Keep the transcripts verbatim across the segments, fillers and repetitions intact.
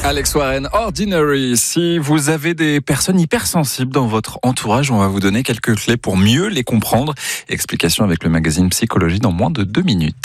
Alex Warren, Ordinary. Si vous avez des personnes hypersensibles dans votre entourage, on va vous donner quelques clés pour mieux les comprendre. Explication avec le magazine Psychologie dans moins de deux minutes.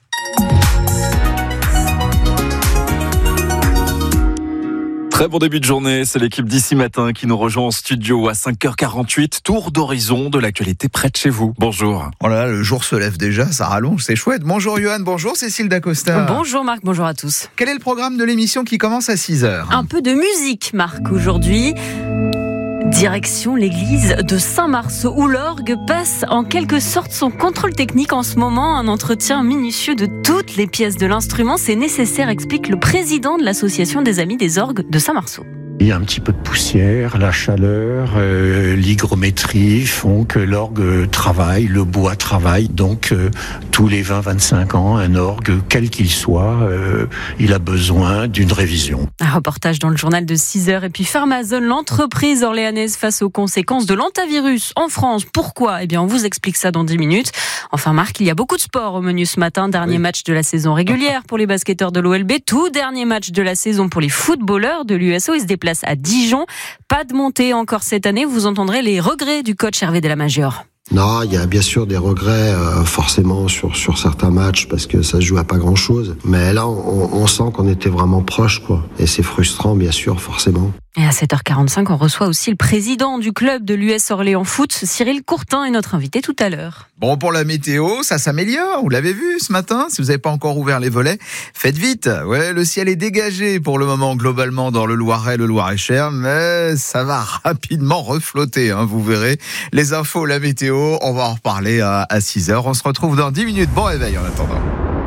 Très bon début de journée, c'est l'équipe d'Ici Matin qui nous rejoint en studio à cinq heures quarante-huit. Tour d'horizon de l'actualité près de chez vous. Bonjour. Oh là là, le jour se lève déjà, ça rallonge, c'est chouette. Bonjour Johan, bonjour Cécile Dacosta. Bonjour Marc, bonjour à tous. Quel est le programme de l'émission qui commence à six heures ? Un peu de musique Marc aujourd'hui. Direction l'église de Saint-Marceau où l'orgue passe en quelque sorte son contrôle technique en ce moment. Un entretien minutieux de toutes les pièces de l'instrument, c'est nécessaire, explique le président de l'association des Amis des Orgues de Saint-Marceau. Il y a un petit peu de poussière, la chaleur, euh, l'hygrométrie font que l'orgue travaille, le bois travaille. Donc euh, tous les vingt à vingt-cinq ans, un orgue, quel qu'il soit, euh, il a besoin d'une révision. Un reportage dans le journal de six heures. Et puis Pharmazone, l'entreprise orléanaise face aux conséquences de l'antavirus en France. Pourquoi ? Eh bien, on vous explique ça dans dix minutes. Enfin Marc, il y a beaucoup de sport au menu ce matin. Dernier oui. match de la saison régulière pour les basketteurs de l'O L B. Tout dernier match de la saison pour les footballeurs de l'U S O. Ils se déplacent à Dijon. Pas de montée encore cette année. Vous entendrez les regrets du coach Hervé Delamasure. Non, il y a bien sûr des regrets euh, forcément sur sur certains matchs parce que ça se joue à pas grand-chose. Mais là, on, on sent qu'on était vraiment proche, quoi. Et c'est frustrant, bien sûr, forcément. Et à sept heures quarante-cinq, on reçoit aussi le président du club de l'U S Orléans Foot, Cyril Courtin, est notre invité tout à l'heure. Bon, pour la météo, ça s'améliore. Vous l'avez vu ce matin. Si vous n'avez pas encore ouvert les volets, faites vite. Ouais, le ciel est dégagé pour le moment globalement dans le Loiret, le Loir-et-Cher, mais ça va rapidement reflotter. Hein, vous verrez. Les infos, la météo, on va en reparler à, à six heures. On se retrouve dans dix minutes. Bon réveil en attendant.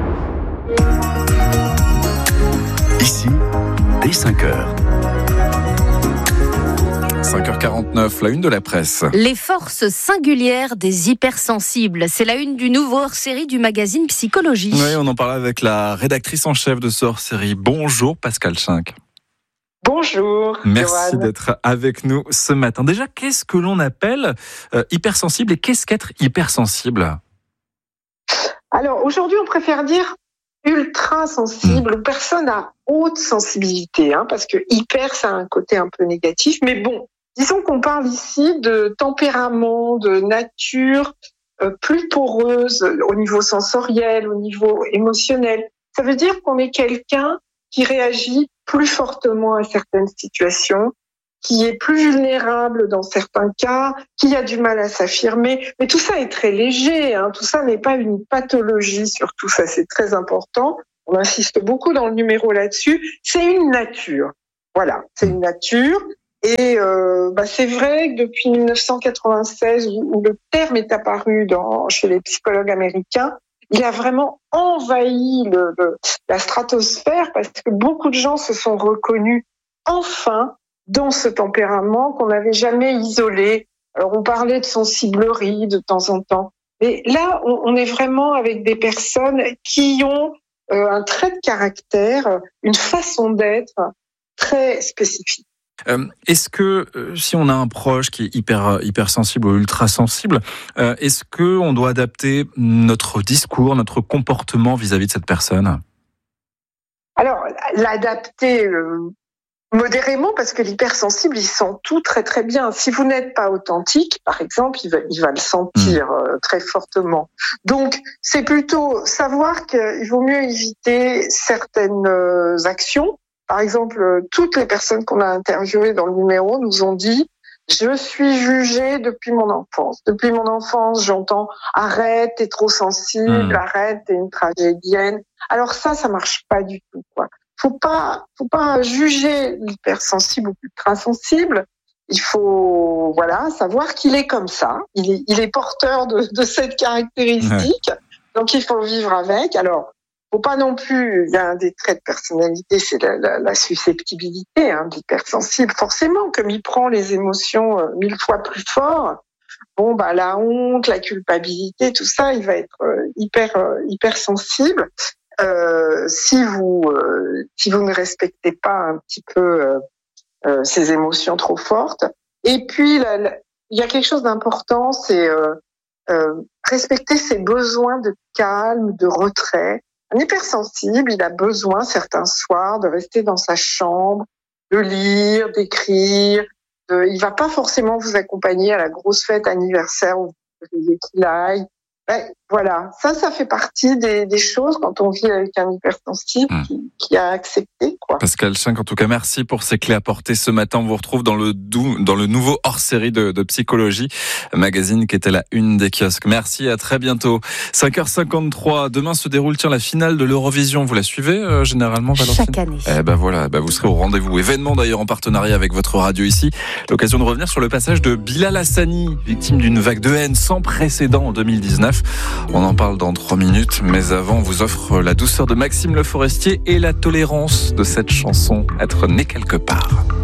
Ici, dès cinq heures. cinq heures quarante-neuf, la une de la presse. Les forces singulières des hypersensibles. C'est la une du nouveau hors-série du magazine Psychologie. Oui, on en parle avec la rédactrice en chef de ce hors-série. Bonjour Pascal Schinck. Bonjour. Merci Johan. d'être avec nous ce matin. Déjà, qu'est-ce que l'on appelle euh, hypersensible et qu'est-ce qu'être hypersensible ? Alors, aujourd'hui, on préfère dire ultra sensible mmh. ou personne à haute sensibilité, hein, parce que hyper, ça a un côté un peu négatif. Mais bon, disons qu'on parle ici de tempérament, de nature euh, plus poreuse au niveau sensoriel, au niveau émotionnel. Ça veut dire qu'on est quelqu'un qui réagit plus fortement à certaines situations, qui est plus vulnérable dans certains cas, qui a du mal à s'affirmer. Mais tout ça est très léger, hein. Tout ça n'est pas une pathologie, surtout ça c'est très important. On insiste beaucoup dans le numéro là-dessus. C'est une nature. Voilà, c'est une nature. Et euh, bah c'est vrai que depuis dix-neuf cent quatre-vingt-seize, où, où le terme est apparu dans, chez les psychologues américains, il a vraiment envahi le, le, la stratosphère parce que beaucoup de gens se sont reconnus enfin dans ce tempérament qu'on n'avait jamais isolé. Alors on parlait de sensiblerie de temps en temps, mais là on, on est vraiment avec des personnes qui ont euh, un trait de caractère, une façon d'être très spécifique. Euh, est-ce que euh, si on a un proche qui est hyper hypersensible ou ultra sensible, euh, est-ce que on doit adapter notre discours, notre comportement vis-à-vis de cette personne ? Alors l'adapter euh, modérément, parce que l'hypersensible il sent tout très très bien. Si vous n'êtes pas authentique, par exemple, il va il va le sentir euh, très fortement. Donc c'est plutôt savoir qu'il vaut mieux éviter certaines euh, actions. Par exemple, toutes les personnes qu'on a interviewées dans le numéro nous ont dit « Je suis jugée depuis mon enfance. Depuis mon enfance, j'entends « Arrête, t'es trop sensible, mmh. arrête, t'es une tragédienne. » Alors ça, ça marche pas du tout, quoi. Faut pas, faut pas juger l'hypersensible ou l'ultrasensible. Il faut, voilà, savoir qu'il est comme ça. Il est, il est porteur de, de cette caractéristique. Ouais. Donc il faut vivre avec. Alors, faut pas non plus, il y a un des traits de personnalité, c'est la, la, la susceptibilité, hein, de l'hypersensible. Forcément, comme il prend les émotions euh, mille fois plus fort, bon, bah, la honte, la culpabilité, tout ça, il va être euh, hyper, euh, hyper sensible. Euh, si vous, euh, si vous ne respectez pas un petit peu euh, euh, ces émotions trop fortes. Et puis, la, la, il y a quelque chose d'important, c'est euh, euh, respecter ses besoins de calme, de retrait. Un hypersensible, il a besoin certains soirs de rester dans sa chambre, de lire, d'écrire. De... Il va pas forcément vous accompagner à la grosse fête anniversaire où vous voudriez qu'il aille. Ouais, voilà, ça, ça fait partie des, des choses quand on vit avec un hypersensible mmh. qui, qui a accepté, quoi. Pascal Schenk, en tout cas, merci pour ces clés apportées ce matin. On vous retrouve dans le, dou- dans le nouveau hors-série de, de Psychologie, magazine qui était la une des kiosques. Merci, à très bientôt. cinq heures cinquante-trois, demain se déroule tiens, la finale de l'Eurovision. Vous la suivez euh, généralement, Valentine ? Chaque année. Eh ben voilà, ben vous serez au rendez-vous. Événement d'ailleurs en partenariat avec votre radio ici. L'occasion de revenir sur le passage de Bilal Hassani, victime d'une vague de haine sans précédent en deux mille dix-neuf. On en parle dans trois minutes, mais avant, on vous offre la douceur de Maxime Le Forestier et la tolérance de cette chanson, Être né quelque part.